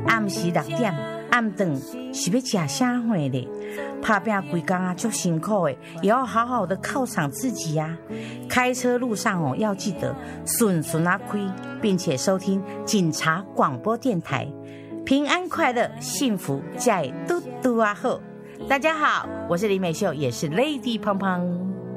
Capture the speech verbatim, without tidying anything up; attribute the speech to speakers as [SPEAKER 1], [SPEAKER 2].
[SPEAKER 1] 暗时六点暗顿是要吃啥货嘞？打拼规工啊，足辛苦的，也要好好的犒赏自己呀、啊。开车路上哦，要记得顺顺啊开，并且收听警察广播电台，平安快乐，幸福在嘟嘟啊后。大家好，我是李美秀，也是 Lady 胖胖。